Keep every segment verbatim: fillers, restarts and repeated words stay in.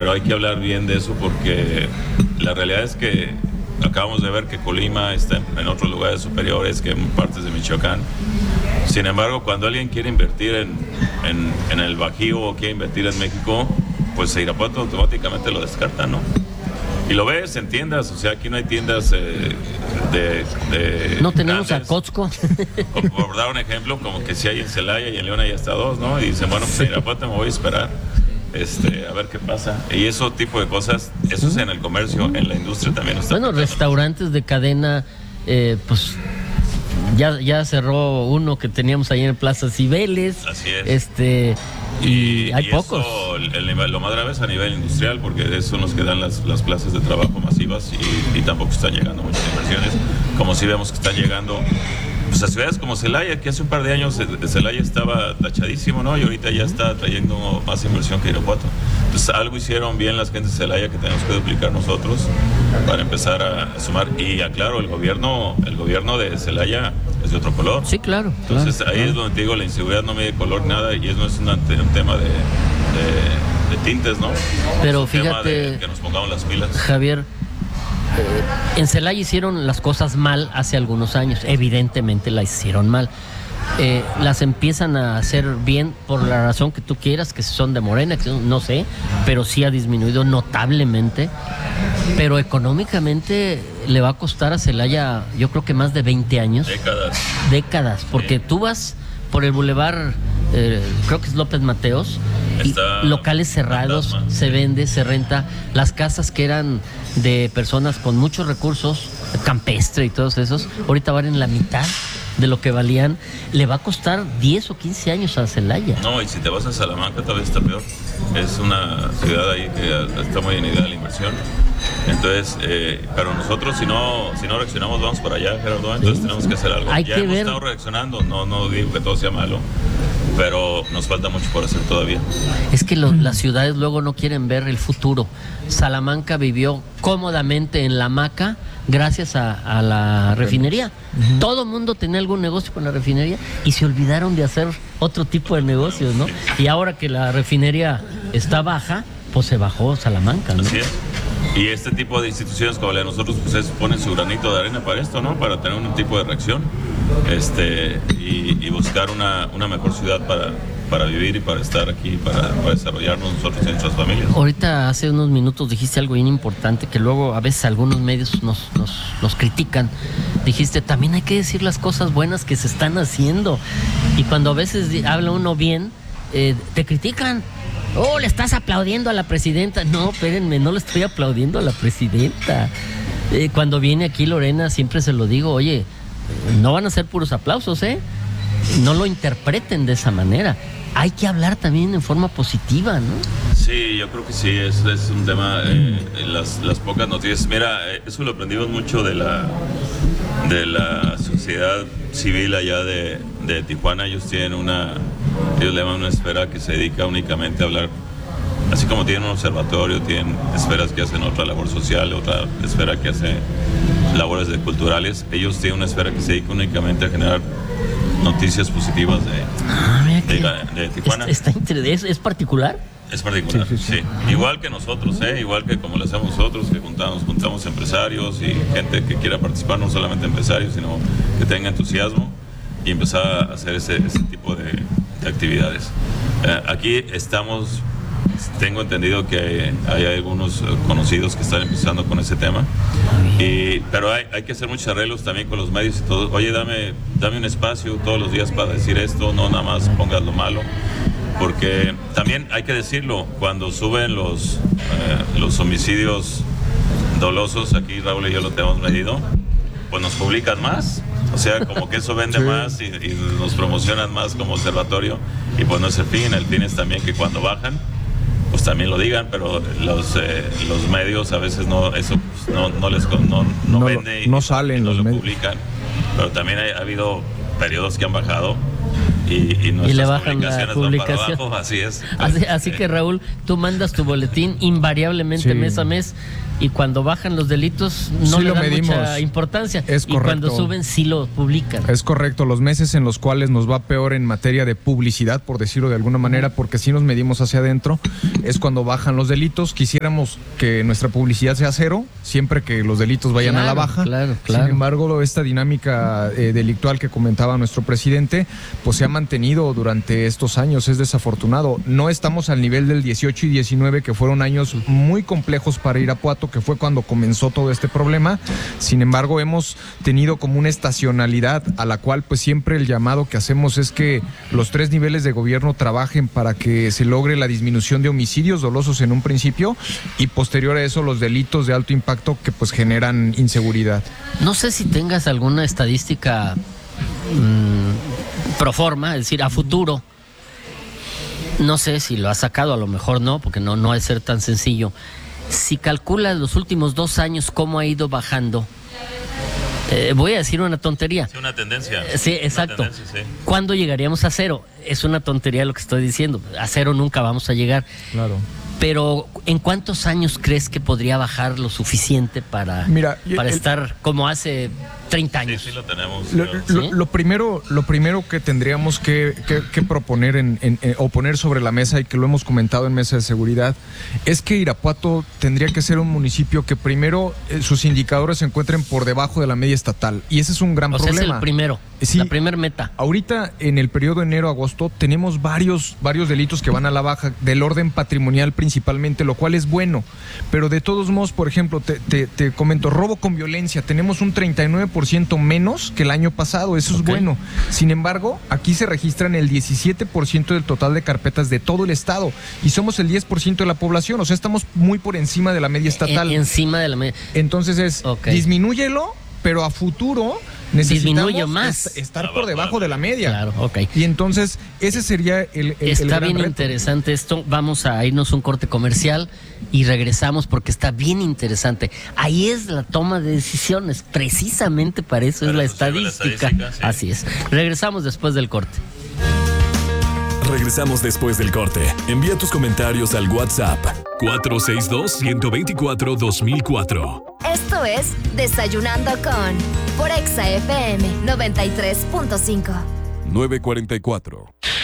pero hay que hablar bien de eso porque la realidad es que acabamos de ver que Colima está en otros lugares superiores que en partes de Michoacán. Sin embargo, cuando alguien quiere invertir en, en, en el Bajío o quiere invertir en México, pues Irapuato automáticamente lo descarta, ¿no? Y lo ves en tiendas, o sea, aquí no hay tiendas eh, de, de... No tenemos grandes. a Costco. Por, por dar un ejemplo, como que si hay en Celaya y en León hay hasta dos, ¿no? Y dicen, bueno, pues en Irapuato me voy a esperar. Este, a ver qué pasa. Y ese tipo de cosas, eso es en el comercio, en la industria también está. Bueno, restaurantes de cadena, eh, pues ya, ya cerró uno que teníamos ahí en Plaza Cibeles. Así es. Este, y, y hay y pocos. Eso, el, el, lo más grave es a nivel industrial, porque esos son los que dan las, las plazas de trabajo masivas y, y tampoco están llegando muchas inversiones, como si vemos que están llegando. Pues a ciudades como Celaya, que hace un par de años Celaya estaba tachadísimo, ¿no? Y ahorita ya está trayendo más inversión que Irapuato. Entonces algo hicieron bien las gentes de Celaya que tenemos que duplicar nosotros para empezar a sumar. Y aclaro, el gobierno, el gobierno de Celaya es de otro color. Sí, claro. Entonces claro, ahí claro. es donde te digo, la inseguridad no mide color nada y eso no es una, un tema de, de, de tintes, ¿no? Pero es un fíjate, tema de que nos pongamos las pilas. Javier, en Celaya hicieron las cosas mal hace algunos años, evidentemente las hicieron mal. Eh, las empiezan a hacer bien por la razón que tú quieras, que son de Morena, que son, no sé, pero sí ha disminuido notablemente. Pero económicamente le va a costar a Celaya, yo creo que más de veinte años. Décadas. Décadas, porque sí. Tú vas por el bulevar, eh, creo que es López Mateos, y locales cerrados, fantasma. Se vende, se renta. Las casas que eran de personas con muchos recursos, campestre y todos esos, ahorita valen la mitad de lo que valían. Le va a costar diez o quince años a Celaya. No, y si te vas a Salamanca todavía está peor. Es una ciudad ahí que está muy en idea de la inversión. Entonces, eh, pero nosotros si no si no reaccionamos vamos para allá, Gerardo, entonces sí. Tenemos que hacer algo. Hay ya que hemos ver. estado reaccionando, no, no digo que todo sea malo, pero nos falta mucho por hacer todavía. Es que lo, las ciudades luego no quieren ver el futuro. Salamanca vivió cómodamente en la hamaca gracias a, a la refinería. Uh-huh. Todo mundo tenía algún negocio con la refinería y se olvidaron de hacer otro tipo de negocios, ¿no? Y ahora que la refinería está baja, pues se bajó Salamanca, ¿no? Así es. Y este tipo de instituciones como la de nosotros, pues es, ponen su granito de arena para esto, ¿no? Para tener un tipo de reacción este, y, y buscar una, una mejor ciudad para, para vivir y para estar aquí, para, para desarrollarnos nosotros y nuestras familias. Ahorita hace unos minutos dijiste algo bien importante que luego a veces algunos medios nos, nos, nos critican. Dijiste, también hay que decir las cosas buenas que se están haciendo. Y cuando a veces habla uno bien, eh, te critican. Oh, le estás aplaudiendo a la presidenta. No, espérenme, no le estoy aplaudiendo a la presidenta. Eh, cuando viene aquí Lorena, siempre se lo digo, oye, no van a ser puros aplausos, ¿eh? No lo interpreten de esa manera. Hay que hablar también en forma positiva, ¿no? Sí, yo creo que sí, es, es un tema, eh, las, las pocas noticias. Mira, eh, eso lo aprendimos mucho de la, de la sociedad civil allá de, de Tijuana. Ellos tienen una, ellos le llaman una esfera que se dedica únicamente a hablar, así como tienen un observatorio, tienen esferas que hacen otra labor social, otra esfera que hace labores de culturales. Ellos tienen una esfera que se dedica únicamente a generar noticias positivas de, ah, de, de Tijuana. Está, está, ¿es, ¿Es particular? Es particular, sí, sí, sí. sí. Igual que nosotros, ¿eh? Igual que como lo hacemos nosotros, que juntamos, juntamos empresarios y gente que quiera participar, no solamente empresarios, sino que tenga entusiasmo y empezar a hacer ese, ese tipo de, de actividades. Eh, aquí estamos, tengo entendido que hay, hay algunos conocidos que están empezando con ese tema, y, pero hay, hay que hacer muchos arreglos también con los medios y todo. Oye, dame, dame un espacio todos los días para decir esto, no nada más pongas lo malo. Porque también hay que decirlo, cuando suben los, eh, los homicidios dolosos, aquí Raúl y yo lo tenemos medido, pues nos publican más, o sea, como que eso vende sí. más y, y nos promocionan más como observatorio, y pues no es el fin, el fin es también que cuando bajan, pues también lo digan, pero los eh, los medios a veces no, eso pues, no, no les no, no, no vende y no salen y no los lo medios. publican, pero también hay, ha habido periodos que han bajado. y, y nuestras y le bajan publicaciones la publicación. van para abajo, así es. Así, así que Raúl, tú mandas tu boletín invariablemente sí. mes a mes y cuando bajan los delitos no sí le lo dan medimos. mucha importancia. Es y correcto. cuando suben sí lo publican. Es correcto, los meses en los cuales nos va peor en materia de publicidad, por decirlo de alguna manera, porque si nos medimos hacia adentro, es cuando bajan los delitos. Quisiéramos que nuestra publicidad sea cero, siempre que los delitos vayan claro, a la baja. Claro, claro. Sin embargo, esta dinámica eh, delictual que comentaba nuestro presidente, pues se ha mantenido durante estos años, es desafortunado. No estamos al nivel del dieciocho y diecinueve, que fueron años muy complejos para Irapuato, que fue cuando comenzó todo este problema. Sin embargo, hemos tenido como una estacionalidad a la cual pues siempre el llamado que hacemos es que los tres niveles de gobierno trabajen para que se logre la disminución de homicidios dolosos en un principio y posterior a eso los delitos de alto impacto que pues generan inseguridad. No sé si tengas alguna estadística mmm, pro forma, es decir, a futuro. No sé si lo has sacado, a lo mejor no, porque no, no ha de ser tan sencillo. Si calculas los últimos dos años cómo ha ido bajando, eh, voy a decir una tontería. Sí, una tendencia. Sí, exacto. Tendencia, sí. ¿Cuándo llegaríamos a cero? Es una tontería lo que estoy diciendo. A cero nunca vamos a llegar. Claro. Pero ¿en cuántos años crees que podría bajar lo suficiente para, Mira, para el, estar como hace treinta años? Sí, sí lo tenemos. Lo, Pero... lo, ¿Sí? lo primero, lo primero que tendríamos que, que, que proponer en, en, en, o poner sobre la mesa, y que lo hemos comentado en Mesa de Seguridad, es que Irapuato tendría que ser un municipio que primero eh, sus indicadores se encuentren por debajo de la media estatal. Y ese es un gran o sea, problema. es el primero, Sí. la primer meta. Ahorita, en el periodo enero-agosto, tenemos varios, varios delitos que van a la baja, del orden patrimonial principalmente, lo cual es bueno. Pero de todos modos, por ejemplo, te, te, te comento, robo con violencia, tenemos un treinta y nueve por ciento menos que el año pasado, eso es Okay. bueno. Sin embargo, aquí se registran el diecisiete por ciento del total de carpetas de todo el estado y somos el diez por ciento de la población, o sea, estamos muy por encima de la media estatal. En, encima de la media. Entonces es, Okay. disminúyelo, pero a futuro necesitamos Disminuye más. est- estar por debajo de la media. Claro, ok. Y entonces ese sería el, el, el Está gran bien reto. interesante esto. Vamos a irnos a un corte comercial y regresamos porque está bien interesante. Ahí es la toma de decisiones. Precisamente para eso Para es la eso sirve la estadística. estadística, sí. Así es. Regresamos después del corte. Regresamos después del corte. Envía tus comentarios al WhatsApp cuatro seis dos, uno dos cuatro, dos mil cuatro. Esto es Desayunando con por Exa F M noventa y tres punto cinco. nueve cuarenta y cuatro.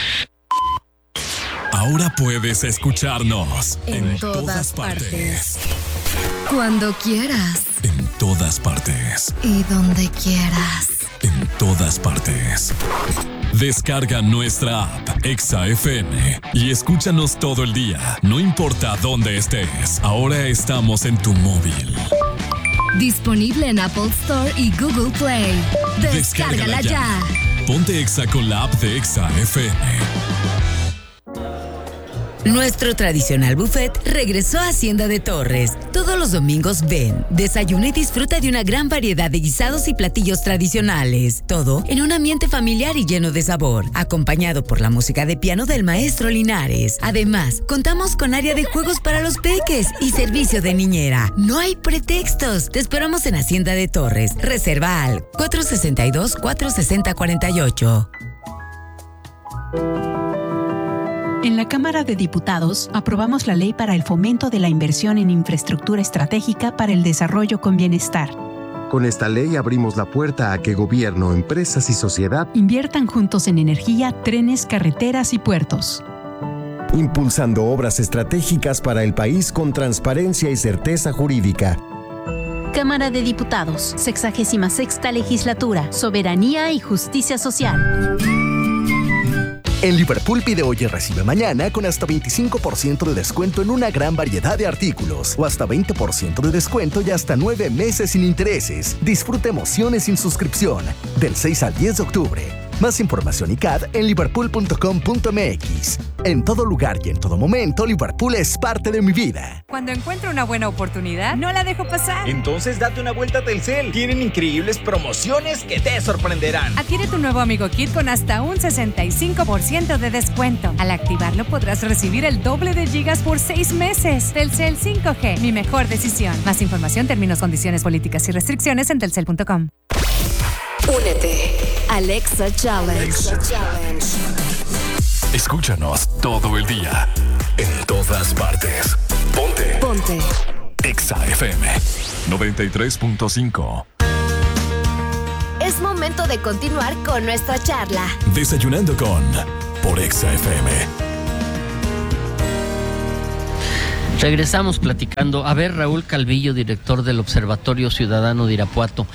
Ahora puedes escucharnos En todas partes. Cuando quieras. En todas partes. Y donde quieras. En todas partes. Descarga nuestra app Exa F M y escúchanos todo el día, no importa dónde estés. Ahora estamos en tu móvil. Disponible en Apple Store y Google Play. Descárgala ya. Ponte Exa con la app de Exa F M. Nuestro tradicional buffet regresó a Hacienda de Torres. Todos los domingos ven, desayuna y disfruta de una gran variedad de guisados y platillos tradicionales. Todo en un ambiente familiar y lleno de sabor, acompañado por la música de piano del maestro Linares. Además, contamos con área de juegos para los peques y servicio de niñera. No hay pretextos. Te esperamos en Hacienda de Torres. Reserva al cuatro seis dos, cuatro seis cero, cuatro ocho. En la Cámara de Diputados aprobamos la ley para el fomento de la inversión en infraestructura estratégica para el desarrollo con bienestar. Con esta ley abrimos la puerta a que gobierno, empresas y sociedad Inviertan juntos en energía, trenes, carreteras y puertos. impulsando obras estratégicas para el país con transparencia y certeza jurídica. Cámara de Diputados, sexagésima sexta legislatura, soberanía y justicia social. En Liverpool pide hoy y recibe mañana con hasta veinticinco por ciento de descuento en una gran variedad de artículos o hasta veinte por ciento de descuento y hasta nueve meses sin intereses. Disfruta emociones sin suscripción del seis al diez de octubre. Más información y C A D en liverpool punto com punto m x. En todo lugar y en todo momento, Liverpool es parte de mi vida. Cuando encuentro una buena oportunidad, no la dejo pasar. Entonces date una vuelta a Telcel. Tienen increíbles promociones que te sorprenderán. Adquiere tu nuevo Amigo Kit con hasta un sesenta y cinco por ciento de descuento. Al activarlo podrás recibir el doble de gigas por seis meses. Telcel cinco G, mi mejor decisión. Más información, términos, condiciones, políticas y restricciones en telcel punto com. Únete. Alexa Challenge. Alexa Challenge. Escúchanos todo el día, en todas partes. Ponte. Ponte. Exa F M noventa y tres punto cinco. Es momento de continuar con nuestra charla. Desayunando con por Exa F M. Regresamos platicando. A ver, Raúl Calvillo, director del Observatorio Ciudadano de Irapuato.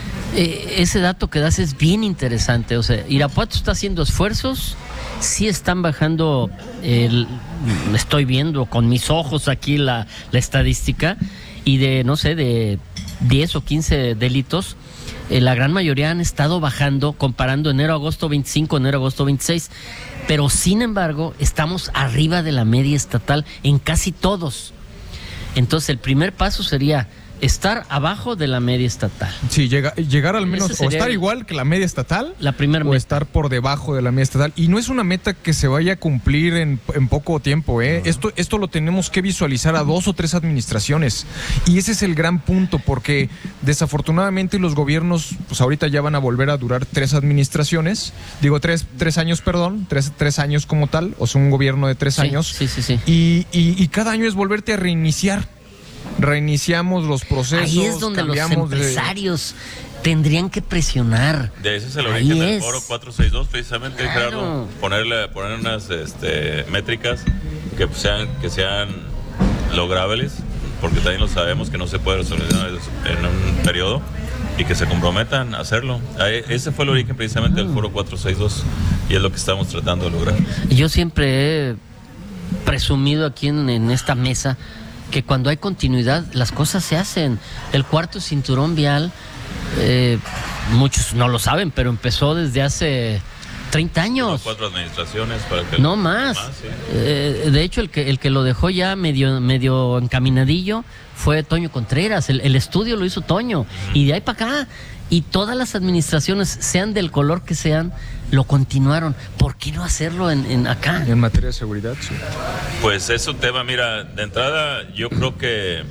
Eh, ese dato que das es bien interesante. O sea, Irapuato está haciendo esfuerzos, sí están bajando, el, estoy viendo con mis ojos aquí la, la estadística, y de, no sé, de diez o quince delitos, eh, la gran mayoría han estado bajando, comparando enero-agosto veinticinco, enero-agosto veintiséis, pero sin embargo estamos arriba de la media estatal en casi todos. Entonces el primer paso sería estar abajo de la media estatal. Sí, llega, llegar al menos, o estar igual que la media estatal, la primera o meta. estar por debajo de la media estatal. Y no es una meta que se vaya a cumplir en, en poco tiempo, ¿eh? Uh-huh. Esto, esto lo tenemos que visualizar a dos o tres administraciones. Y ese es el gran punto, porque desafortunadamente los gobiernos, pues ahorita ya van a volver a durar tres administraciones, digo tres, tres años, perdón, tres, tres años como tal, o sea, un gobierno de tres sí, años. Sí, sí, sí. Y, y, y cada año es volverte a reiniciar. Reiniciamos los procesos. Ahí es donde los empresarios de... tendrían que presionar. De ese es el Ahí origen es. del foro cuatro sesenta y dos, precisamente, claro. Gerardo, ponerle, poner unas este, métricas que sean, que sean logrables, porque también lo sabemos que no se puede resolver en un periodo, y que se comprometan a hacerlo. Ese fue el origen precisamente del foro cuatro sesenta y dos, y es lo que estamos tratando de lograr. Yo siempre he presumido aquí en, en esta mesa que cuando hay continuidad las cosas se hacen. El cuarto cinturón vial, eh, muchos no lo saben, pero empezó desde hace treinta años. Cuatro administraciones para que no más. más sí. eh, de hecho, el que el que lo dejó ya medio medio encaminadillo fue Toño Contreras. El, el estudio lo hizo Toño. Uh-huh. Y de ahí para acá. Y todas las administraciones, sean del color que sean, lo continuaron. ¿Por qué no hacerlo en, en acá? En materia de seguridad, sí. Pues es un tema, mira, de entrada yo creo que,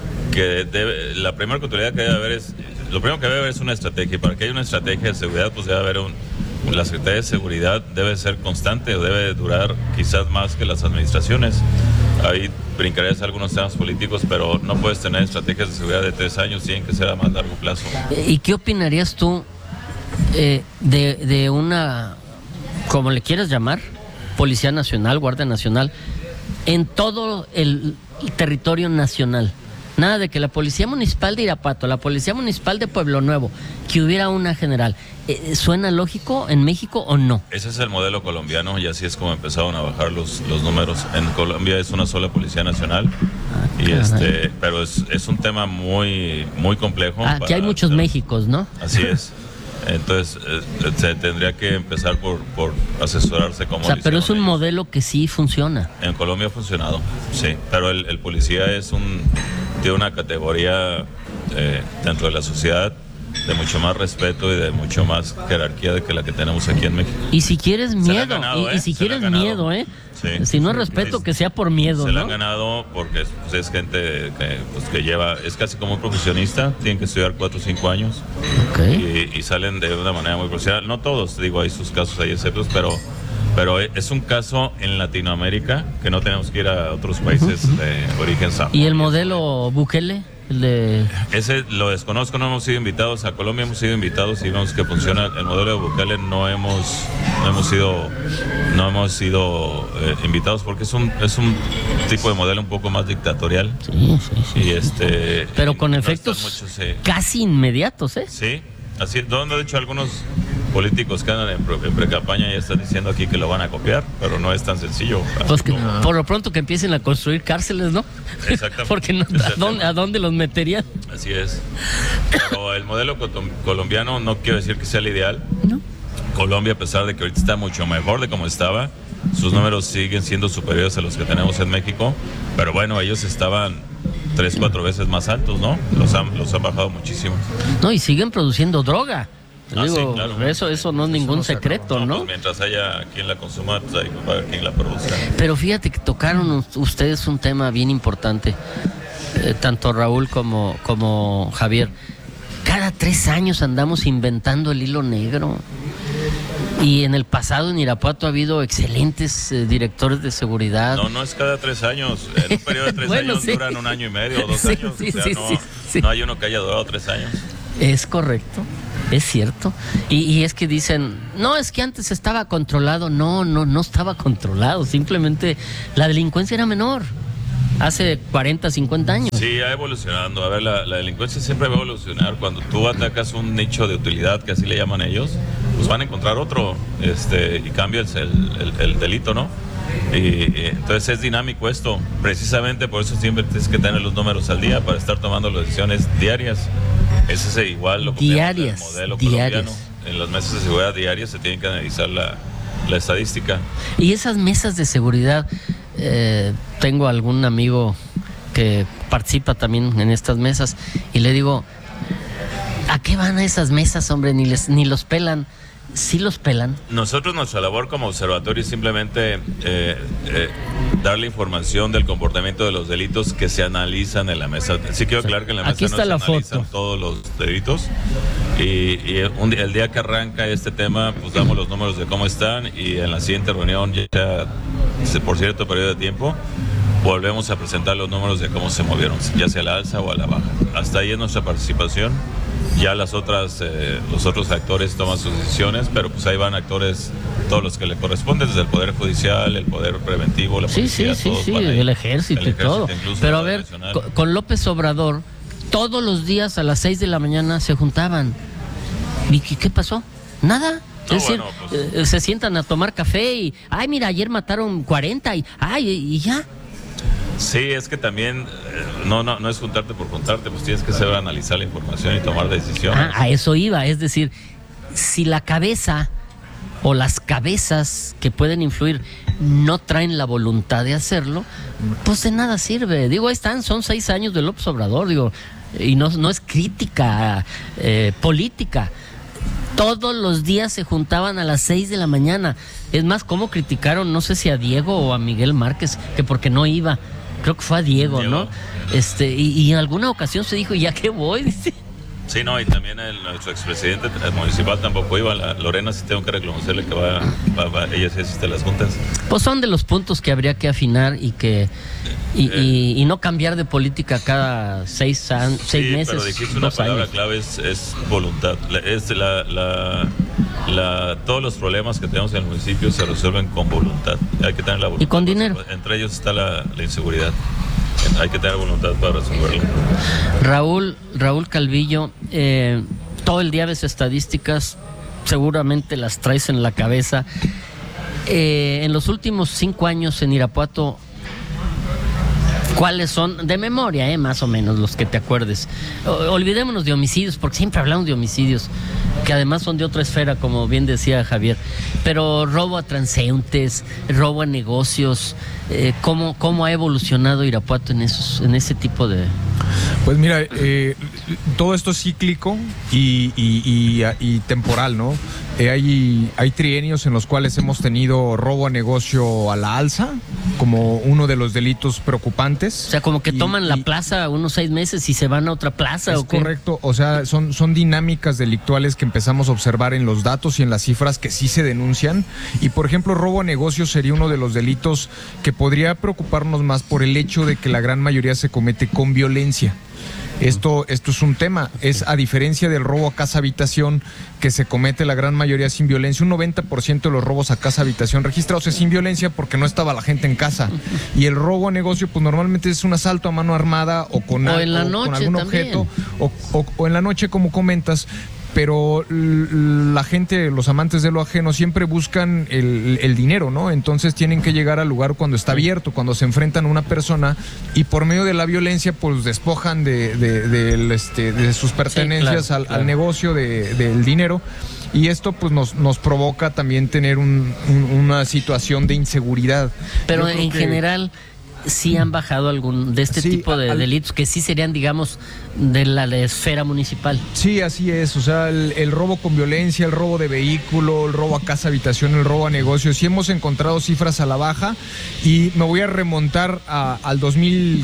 que debe, la primera continuidad que debe haber es, lo primero que debe haber es una estrategia. Y para que haya una estrategia de seguridad, pues debe haber un, la Secretaría de Seguridad debe ser constante o debe durar quizás más que las administraciones. Ahí brincarías algunos temas políticos, pero no puedes tener estrategias de seguridad de tres años, tienen que ser a más largo plazo. ¿Y qué opinarías tú eh, de, de una, como le quieras llamar, Policía Nacional, Guardia Nacional, en todo el, el territorio nacional? Nada de que la Policía Municipal de Irapuato, la Policía Municipal de Pueblo Nuevo, que hubiera una general. Eh, ¿Suena lógico en México o no? Ese es el modelo colombiano y así es como empezaron a bajar los, los números. En Colombia es una sola Policía Nacional, ah, y este, pero es, es un tema muy, muy complejo. Ah, que hay muchos Méxicos, ¿no? Así es. Entonces, eh, se tendría que empezar por, por asesorarse como... O sea, pero es un ellos. modelo que sí funciona. En Colombia ha funcionado, sí. Pero el, el policía es un tiene una categoría eh, dentro de la sociedad de mucho más respeto y de mucho más jerarquía de que la que tenemos aquí en México. Y si quieres miedo, ganado, y, ¿eh? y si se quieres miedo, ¿eh? Sí. Si no es respeto, sí. Que sea por miedo, se ¿no? la han ganado porque pues, es gente que, pues, que lleva, es casi como un profesionista, tienen que estudiar cuatro o cinco años, okay. y, y salen de una manera muy profesional. No todos, digo, hay sus casos, hay exceptos, pero, pero es un caso en Latinoamérica que no tenemos que ir a otros países uh-huh. de origen samoano. ¿Y el modelo Bukele? El de... Ese lo desconozco, no hemos sido invitados a Colombia, hemos sido invitados y vemos que funciona el modelo de Bukele. No hemos, no hemos sido, no hemos sido eh, invitados porque es un es un tipo de modelo un poco más dictatorial. Sí, sí, sí. Y este, pero y con no efectos mucho, sí. casi inmediatos, ¿eh? Sí, así, donde de hecho algunos políticos que andan en, pre, en pre-campaña ya están diciendo aquí que lo van a copiar, pero no es tan sencillo. Pues que, como... por lo pronto que empiecen a construir cárceles, ¿no? Exactamente. Porque no, ¿a, dónde, ¿a dónde los meterían? Así es. Pero el modelo colombiano no quiero decir que sea el ideal. ¿No? Colombia, a pesar de que ahorita está mucho mejor de como estaba, sus números siguen siendo superiores a los que tenemos en México, pero bueno, ellos estaban tres, cuatro veces más altos, ¿no? Los han, los han bajado muchísimo. No, y siguen produciendo droga. Ah, Digo, sí, claro. eso, eso no es ningún no secreto, ¿no? ¿no? Pues mientras haya quien la consuma, pues hay para quien la produzca. Pero fíjate que tocaron ustedes un tema bien importante, eh, tanto Raúl como, como Javier. Cada tres años andamos inventando el hilo negro. Y en el pasado en Irapuato ha habido excelentes eh, directores de seguridad. No, no es cada tres años. En un periodo de tres bueno, años sí. duran un año y medio o dos sí, años. Sí, o sea, sí, no, sí, sí. no hay uno que haya durado tres años. Es correcto, es cierto. Y, y es que dicen, no, es que antes estaba controlado. No, no, no estaba controlado. Simplemente la delincuencia era menor. Hace cuarenta, cincuenta años. Sí, ha evolucionado. A ver, la, la delincuencia siempre va a evolucionar. Cuando tú atacas un nicho de utilidad, que así le llaman ellos, pues van a encontrar otro este, y cambia el, el, el delito, ¿no? Y, y entonces es dinámico esto. Precisamente por eso siempre tienes que tener los números al día para estar tomando las decisiones diarias. Ese es igual lo que diarias, el modelo diarias. colombiano. En las mesas de seguridad diarias se tiene que analizar la, la estadística. Y esas mesas de seguridad, eh, tengo algún amigo que participa también en estas mesas y le digo, ¿a qué van a esas mesas, hombre? Ni les ni los pelan. ¿Sí los pelan? Nosotros, nuestra labor como observatorio es simplemente eh, eh, darle información del comportamiento de los delitos que se analizan en la mesa. Sí quiero aclarar que en la mesa Aquí está no la se analizan foto. todos los delitos y, y un, el día que arranca este tema, pues damos los números de cómo están y en la siguiente reunión, ya por cierto periodo de tiempo, volvemos a presentar los números de cómo se movieron, ya sea a la alza o a la baja. Hasta ahí es nuestra participación. Ya las otras, eh, los otros actores toman sus decisiones, pero pues ahí van actores, todos los que le corresponden, desde el Poder Judicial, el Poder Preventivo, la Sí, policía, sí, sí, todos sí, van ahí. el ejército, El y todo. incluso Pero a la ver, nacional. con, con López Obrador, todos los días a las seis de la mañana se juntaban. ¿Y qué, qué pasó? Nada. No, es decir, bueno, pues- eh, se sientan a tomar café y, ay, mira, ayer mataron cuarenta y, ay, y ya. Sí, es que también, eh, no, no, no es juntarte por juntarte, pues tienes que saber analizar la información y tomar decisiones. Ah, a eso iba, es decir, si la cabeza o las cabezas que pueden influir no traen la voluntad de hacerlo, pues de nada sirve. Digo, ahí están, son seis años de López Obrador, digo, y no, no es crítica eh, política. Todos los días se juntaban a las seis de la mañana. Es más, ¿cómo criticaron, no sé si a Diego o a Miguel Márquez, que porque no iba? Creo que fue a Diego, Diego. ¿no? Este, y, y en alguna ocasión se dijo, ya que voy, dice. Sí, no, y también el, nuestro expresidente el municipal tampoco iba. La Lorena sí tengo que reconocerle que va, va, va ella sí asiste a las juntas. Pues son de los puntos que habría que afinar y que y, Eh. y, y no cambiar de política cada seis, an- seis Sí, meses, pero dijiste una dos palabra años. clave, es, es voluntad. La- Es la, la, la, todos los problemas que tenemos en el municipio se resuelven con voluntad. Hay que tener la voluntad. Y con dinero. Entre ellos está la, la inseguridad. Hay que tener voluntad para resolverla. Raúl, Raúl Calvillo, eh, todo el día ves estadísticas, seguramente las traes en la cabeza. Eh, en los últimos cinco años en Irapuato, ¿cuáles son? De memoria, eh, más o menos, los que te acuerdes. O- olvidémonos de homicidios, porque siempre hablamos de homicidios, que además son de otra esfera, como bien decía Javier. Pero robo a transeúntes, robo a negocios, eh, ¿cómo, ¿cómo ha evolucionado Irapuato en, esos, en ese tipo de...? Pues mira, eh, todo esto es cíclico y, y- y- y temporal, ¿no? Eh, hay, hay trienios en los cuales hemos tenido robo a negocio a la alza como uno de los delitos preocupantes. O sea, como que Y- toman la y- plaza unos seis meses y se van a otra plaza. Es ¿o qué? correcto, o sea, son, son dinámicas delictuales que empezamos a observar en los datos y en las cifras que sí se denuncian. Y por ejemplo, robo a negocios sería uno de los delitos que podría preocuparnos más por el hecho de que la gran mayoría se comete con violencia. Esto, esto es un tema, es a diferencia del robo a casa-habitación que se comete la gran mayoría sin violencia, un noventa por ciento de los robos a casa-habitación registrados es sin violencia porque no estaba la gente en casa. Y el robo a negocio pues normalmente es un asalto a mano armada o con, O al- en la con noche algún también. objeto o, o- o en la noche como comentas. Pero l- la gente, los amantes de lo ajeno, siempre buscan el, el dinero, ¿no? Entonces tienen que llegar al lugar cuando está abierto, cuando se enfrentan a una persona y por medio de la violencia, pues despojan de, de, del, este, de sus pertenencias claro, al, claro. al negocio de- del dinero. Y esto pues nos, nos provoca también tener un- un- una situación de inseguridad. Pero Yo creo en que- general, sí han bajado algún de este Sí, tipo de al- delitos que sí serían, digamos, de la de esfera municipal. Sí, así es, o sea, el, el robo con violencia, el robo de vehículo, el robo a casa, habitación, el robo a negocios, sí hemos encontrado cifras a la baja y me voy a remontar a- al dos mil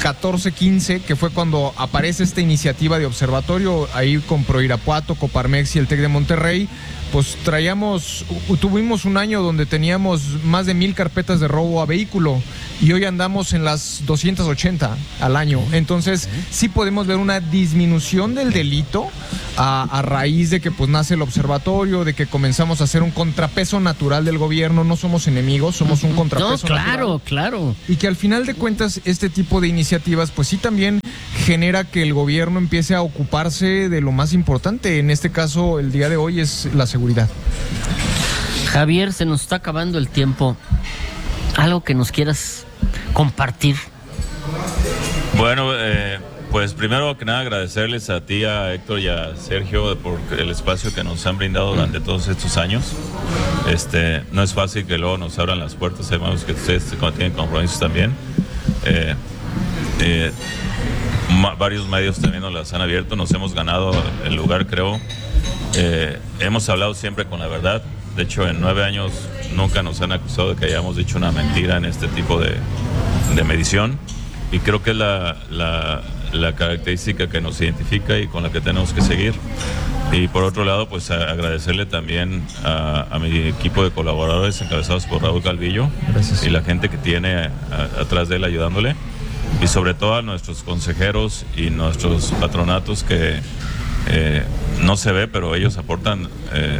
catorce quince, que fue cuando aparece esta iniciativa de observatorio, ahí con Proirapuato, Coparmex y el TEC de Monterrey, pues traíamos, tuvimos un año donde teníamos más de mil carpetas de robo a vehículo y hoy andamos en las doscientas ochenta al año. Entonces sí podemos ver una disminución del delito a, a raíz de que pues nace el observatorio, de que comenzamos a hacer un contrapeso natural del gobierno. No somos enemigos, somos un contrapeso no, claro, natural. claro. Y que al final de cuentas este tipo de iniciativas pues sí también genera que el gobierno empiece a ocuparse de lo más importante. En este caso, el día de hoy es la seguridad. Javier, se nos está acabando el tiempo. ¿Algo que nos quieras compartir? Bueno, eh, pues primero que nada agradecerles a ti, a Héctor y a Sergio por el espacio que nos han brindado durante todos estos años. Este, no es fácil que luego nos abran las puertas, sabemos que ustedes tienen compromisos también. Eh, eh, ma- varios medios también nos las han abierto, nos hemos ganado el lugar, creo. Eh, hemos hablado siempre con la verdad. De hecho, en nueve años nunca nos han acusado de que hayamos dicho una mentira en este tipo de, de medición, y creo que es la, la, la característica que nos identifica y con la que tenemos que seguir. Y por otro lado, pues a, agradecerle también a, a mi equipo de colaboradores encabezados por Raúl Calvillo. Gracias. Y la gente que tiene a, atrás de él ayudándole, y sobre todo a nuestros consejeros y nuestros patronatos que eh, no se ve, pero ellos aportan eh,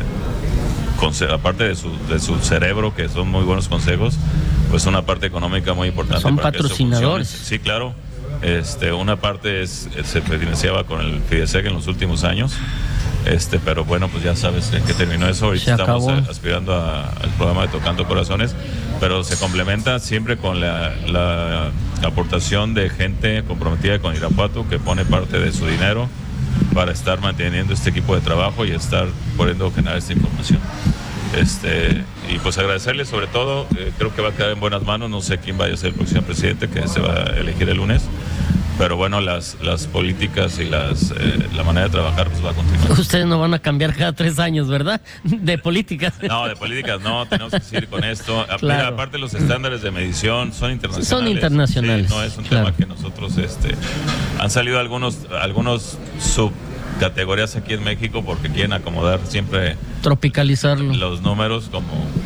aparte de su, de su cerebro, que son muy buenos consejos, pues una parte económica muy importante. Son para patrocinadores. Que sí, claro. Este, una parte es, se financiaba con el Fidesec en los últimos años, este, pero bueno, pues ya sabes en qué terminó eso. Ahorita estamos acabó. aspirando a, al programa de Tocando Corazones, pero se complementa siempre con la, la aportación de gente comprometida con Irapuato, que pone parte de su dinero para estar manteniendo este equipo de trabajo y estar pudiendo generar esta información. Este, y pues agradecerle sobre todo, eh, creo que va a quedar en buenas manos. No sé quién vaya a ser el próximo presidente, que se va a elegir el lunes, pero bueno, las, las políticas y las, eh, la manera de trabajar pues va a continuar. Ustedes no van a cambiar cada tres años, ¿verdad? De políticas. No, de políticas no, tenemos que seguir con esto. Claro. Mira, aparte los estándares de medición son internacionales. Son internacionales. Sí, no es un claro. tema que nosotros, este, han salido algunos, algunos subcategorías aquí en México porque quieren acomodar siempre tropicalizarlo los números, como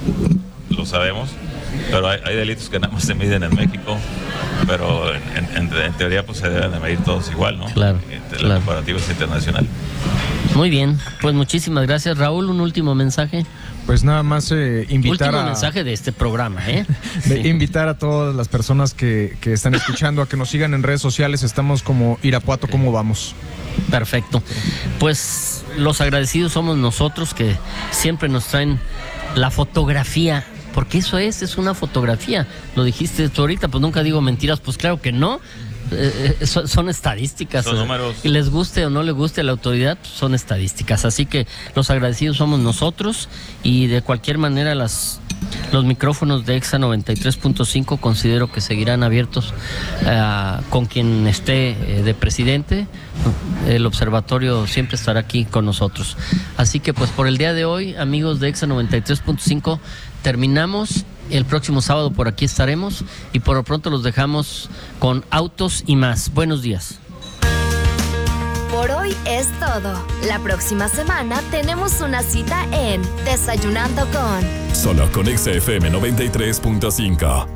lo sabemos, pero hay, hay delitos que nada más se miden en México, pero en, en, en teoría pues se deben de medir todos igual, ¿no? Claro, El claro. comparativo es internacional. Muy bien, pues muchísimas gracias. Raúl, un último mensaje. Pues nada más eh, invitar Último a... mensaje de este programa, ¿eh? de Sí. Invitar a todas las personas que, que están escuchando a que nos sigan en redes sociales. Estamos como Irapuato, ¿cómo vamos? Perfecto. Pues los agradecidos somos nosotros, que siempre nos traen la fotografía, porque eso es, es una fotografía. Lo dijiste tú ahorita, pues nunca digo mentiras, pues claro que no. Eh, eh, son, son estadísticas. Son números. Y les guste o no les guste a la autoridad, pues son estadísticas. Así que los agradecidos somos nosotros, y de cualquier manera las los micrófonos de Exa noventa y tres punto cinco considero que seguirán abiertos uh, con quien esté eh, de presidente. El observatorio siempre estará aquí con nosotros. Así que pues por el día de hoy, amigos de Exa noventa y tres punto cinco, terminamos. El próximo sábado por aquí estaremos, y por lo pronto los dejamos con Autos y Más. Buenos días. Por hoy es todo. La próxima semana tenemos una cita en Desayunando con... Solo con Exa F M noventa y tres punto cinco.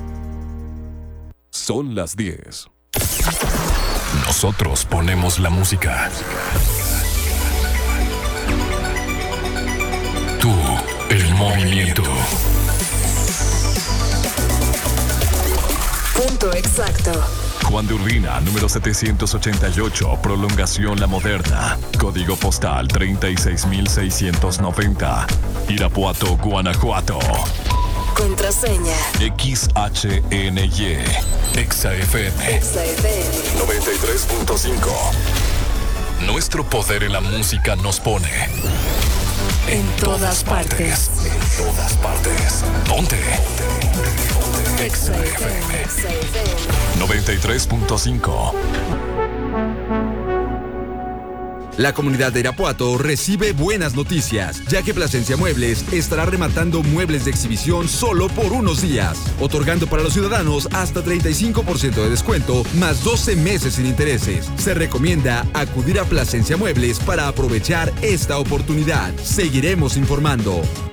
Son las diez. Nosotros ponemos la música. Tú, el movimiento. Punto exacto. Juan de Urbina, número setecientos ochenta y ocho, Prolongación La Moderna. Código postal treinta y seis mil seiscientos noventa. Irapuato, Guanajuato. Contraseña. X H N Y. Exa F M. Exa F M. noventa y tres punto cinco. Nuestro poder en la música nos pone En todas partes. En todas partes. Ponte. Exa F M. noventa y tres punto cinco. La comunidad de Irapuato recibe buenas noticias, ya que Plasencia Muebles estará rematando muebles de exhibición solo por unos días, otorgando para los ciudadanos hasta treinta y cinco por ciento de descuento, más doce meses sin intereses. Se recomienda acudir a Plasencia Muebles para aprovechar esta oportunidad. Seguiremos informando.